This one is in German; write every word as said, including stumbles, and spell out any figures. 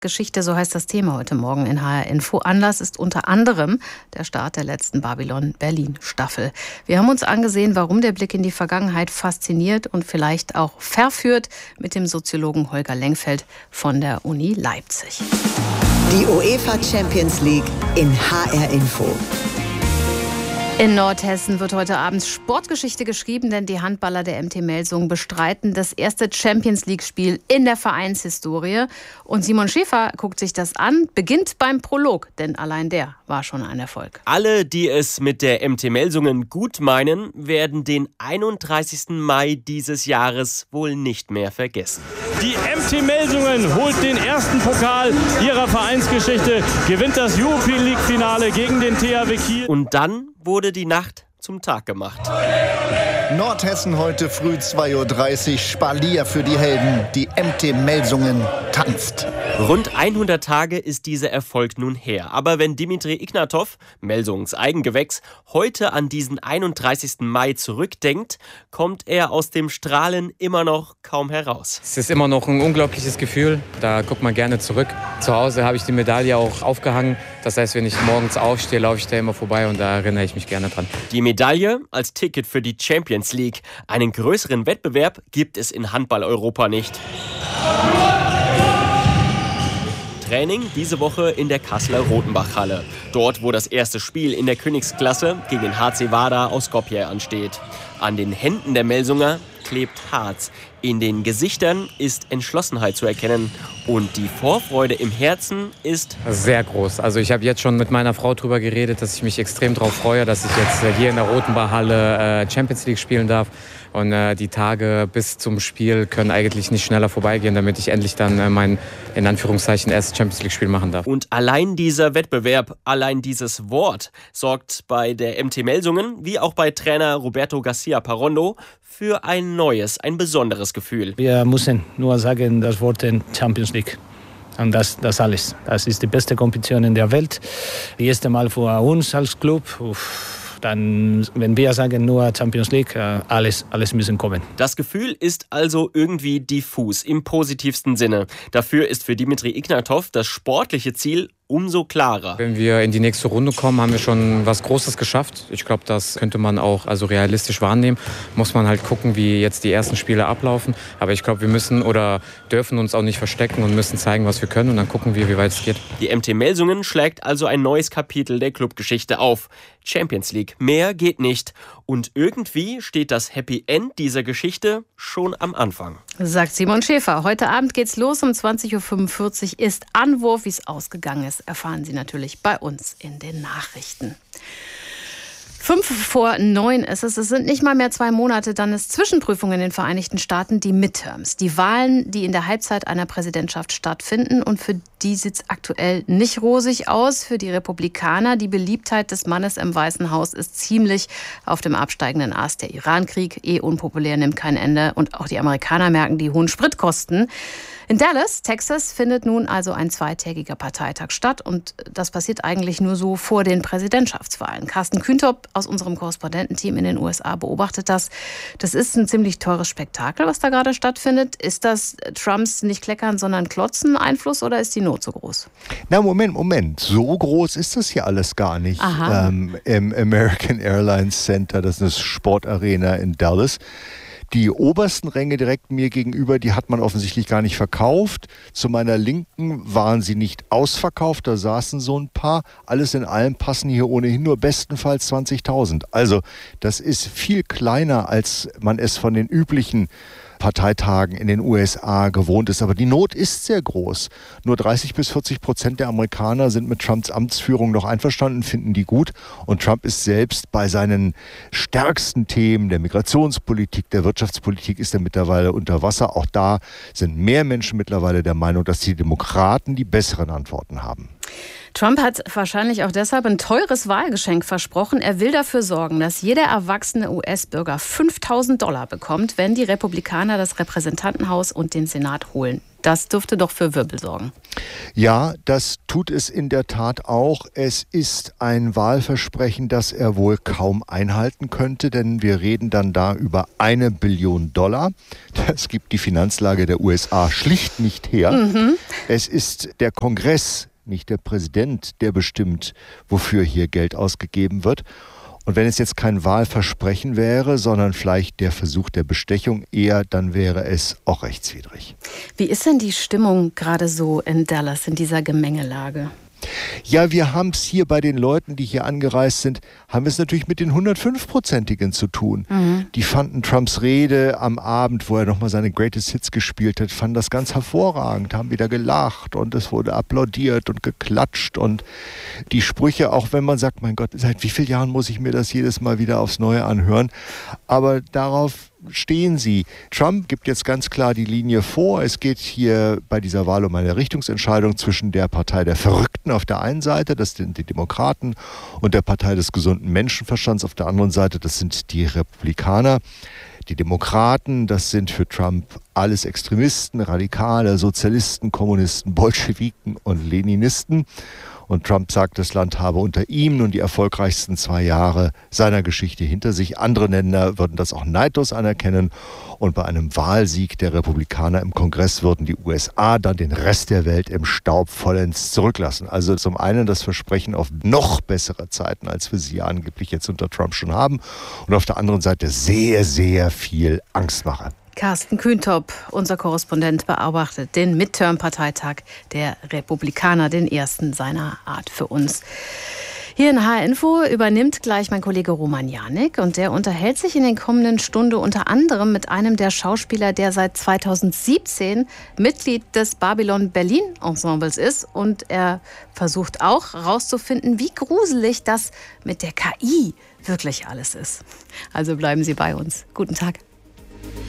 Geschichte, so heißt das Thema heute Morgen in H R Info. Anlass ist unter anderem der Start der letzten Babylon Berlin Staffel. Wir haben uns angesehen, warum der Blick in die Vergangenheit fasziniert und vielleicht auch verführt, mit dem Soziologen Holger Lengfeld von der Uni Leipzig. Die UEFA Champions League in H R Info. In Nordhessen wird heute Abend Sportgeschichte geschrieben, denn die Handballer der M T Melsungen bestreiten das erste Champions-League-Spiel in der Vereinshistorie. Und Simon Schäfer guckt sich das an, beginnt beim Prolog, denn allein der war schon ein Erfolg. Alle, die es mit der M T Melsungen gut meinen, werden den einunddreißigsten Mai dieses Jahres wohl nicht mehr vergessen. Die M T Melsungen holt den ersten Pokal ihrer Vereinsgeschichte, gewinnt das European League-Finale gegen den T H W Kiel. Und dann wurde die Nacht zum Tag gemacht. Nordhessen heute früh zwei Uhr dreißig, Spalier für die Helden. Die M T Melsungen tanzt. Rund hundert Tage ist dieser Erfolg nun her. Aber wenn Dimitri Ignatow, Melsungs Eigengewächs, heute an diesen einunddreißigsten Mai zurückdenkt, kommt er aus dem Strahlen immer noch kaum heraus. Es ist immer noch ein unglaubliches Gefühl. Da guckt man gerne zurück. Zu Hause habe ich die Medaille auch aufgehangen. Das heißt, wenn ich morgens aufstehe, laufe ich da immer vorbei und da erinnere ich mich gerne dran. Die Medaille als Ticket für die Champions League. Einen größeren Wettbewerb gibt es in Handball-Europa nicht. Training diese Woche in der Kasseler Rotenbach-Halle. Dort, wo das erste Spiel in der Königsklasse gegen den H C Vardar aus Skopje ansteht. An den Händen der Melsunger klebt Harz. In den Gesichtern ist Entschlossenheit zu erkennen. Und die Vorfreude im Herzen ist sehr groß. Also ich habe jetzt schon mit meiner Frau darüber geredet, dass ich mich extrem darauf freue, dass ich jetzt hier in der Rotenbach-Halle Champions League spielen darf. Und äh, die Tage bis zum Spiel können eigentlich nicht schneller vorbeigehen, damit ich endlich dann äh, mein, in Anführungszeichen, erstes Champions League-Spiel machen darf. Und allein dieser Wettbewerb, allein dieses Wort sorgt bei der M T Melsungen, wie auch bei Trainer Roberto Garcia Parondo, für ein neues, ein besonderes Gefühl. Wir müssen nur sagen, das Wort Champions League. Und das, das alles. Das ist die beste Kompetition in der Welt. Das erste Mal für uns als Club. Uff. Dann, wenn wir sagen nur Champions League, alles, alles müssen kommen. Das Gefühl ist also irgendwie diffus, im positivsten Sinne. Dafür ist für Dimitri Ignatow das sportliche Ziel umso klarer. Wenn wir in die nächste Runde kommen, haben wir schon was Großes geschafft. Ich glaube, das könnte man auch also realistisch wahrnehmen. Muss man halt gucken, wie jetzt die ersten Spiele ablaufen. Aber ich glaube, wir müssen oder dürfen uns auch nicht verstecken und müssen zeigen, was wir können. Und dann gucken wir, wie weit es geht. Die M T Melsungen schlägt also ein neues Kapitel der Clubgeschichte auf. Champions League. Mehr geht nicht. Und irgendwie steht das Happy End dieser Geschichte schon am Anfang. Sagt Simon Schäfer. Heute Abend geht's los. Um zwanzig Uhr fünfundvierzig ist Anwurf. Wie es ausgegangen ist, erfahren Sie natürlich bei uns in den Nachrichten. Fünf vor neun ist es. Es sind nicht mal mehr zwei Monate. Dann ist Zwischenprüfung in den Vereinigten Staaten, die Midterms. Die Wahlen, die in der Halbzeit einer Präsidentschaft stattfinden. Und für die sieht es aktuell nicht rosig aus. Für die Republikaner, die Beliebtheit des Mannes im Weißen Haus ist ziemlich auf dem absteigenden Ast. Der Irankrieg, eh unpopulär, nimmt kein Ende. Und auch die Amerikaner merken die hohen Spritkosten. In Dallas, Texas, findet nun also ein zweitägiger Parteitag statt. Und das passiert eigentlich nur so vor den Präsidentschaftswahlen. Carsten Kühntop aus unserem Korrespondententeam in den U S A beobachtet das. Das ist ein ziemlich teures Spektakel, was da gerade stattfindet. Ist das Trumps nicht kleckern, sondern klotzen Einfluss oder ist die Not so groß? Na, Moment, Moment. So groß ist das hier alles gar nicht. Ähm, Im American Airlines Center, das ist eine Sportarena in Dallas. Die obersten Ränge direkt mir gegenüber, die hat man offensichtlich gar nicht verkauft. Zu meiner Linken waren sie nicht ausverkauft, da saßen so ein paar. Alles in allem passen hier ohnehin nur bestenfalls zwanzigtausend. Also das ist viel kleiner, als man es von den üblichen Parteitagen in den U S A gewohnt ist. Aber die Not ist sehr groß. Nur dreißig bis vierzig Prozent der Amerikaner sind mit Trumps Amtsführung noch einverstanden, finden die gut. Und Trump ist selbst bei seinen stärksten Themen der Migrationspolitik, der Wirtschaftspolitik ist er mittlerweile unter Wasser. Auch da sind mehr Menschen mittlerweile der Meinung, dass die Demokraten die besseren Antworten haben. Trump hat wahrscheinlich auch deshalb ein teures Wahlgeschenk versprochen. Er will dafür sorgen, dass jeder erwachsene U S-Bürger fünftausend Dollar bekommt, wenn die Republikaner das Repräsentantenhaus und den Senat holen. Das dürfte doch für Wirbel sorgen. Ja, das tut es in der Tat auch. Es ist ein Wahlversprechen, das er wohl kaum einhalten könnte, denn wir reden dann da über eine Billion Dollar. Das gibt die Finanzlage der U S A schlicht nicht her. Mhm. Es ist der Kongress, nicht der Präsident, der bestimmt, wofür hier Geld ausgegeben wird. Und wenn es jetzt kein Wahlversprechen wäre, sondern vielleicht der Versuch der Bestechung eher, dann wäre es auch rechtswidrig. Wie ist denn die Stimmung gerade so in Dallas, in dieser Gemengelage? Ja, wir haben es hier bei den Leuten, die hier angereist sind, haben wir es natürlich mit den hundertfünf-Prozentigen zu tun. Mhm. Die fanden Trumps Rede am Abend, wo er nochmal seine Greatest Hits gespielt hat, fanden das ganz hervorragend, haben wieder gelacht und es wurde applaudiert und geklatscht und die Sprüche, auch wenn man sagt, mein Gott, seit wie vielen Jahren muss ich mir das jedes Mal wieder aufs Neue anhören, aber darauf stehen sie. Trump gibt jetzt ganz klar die Linie vor. Es geht hier bei dieser Wahl um eine Richtungsentscheidung zwischen der Partei der Verrückten auf der einen Seite, das sind die Demokraten, und der Partei des gesunden Menschenverstands auf der anderen Seite, das sind die Republikaner. Die Demokraten, das sind für Trump alles Extremisten, Radikale, Sozialisten, Kommunisten, Bolschewiken und Leninisten. Und Trump sagt, das Land habe unter ihm nun die erfolgreichsten zwei Jahre seiner Geschichte hinter sich. Andere Länder würden das auch neidlos anerkennen. Und bei einem Wahlsieg der Republikaner im Kongress würden die U S A dann den Rest der Welt im Staub vollends zurücklassen. Also zum einen das Versprechen auf noch bessere Zeiten, als wir sie angeblich jetzt unter Trump schon haben. Und auf der anderen Seite sehr, sehr viel Angstmache. Carsten Kühntop, unser Korrespondent, beobachtet den Midterm-Parteitag der Republikaner, den ersten seiner Art für uns. Hier in H R Info übernimmt gleich mein Kollege Roman Janik und der unterhält sich in den kommenden Stunden unter anderem mit einem der Schauspieler, der seit zweitausendsiebzehn Mitglied des Babylon Berlin Ensembles ist, und er versucht auch herauszufinden, wie gruselig das mit der K I wirklich alles ist. Also bleiben Sie bei uns. Guten Tag.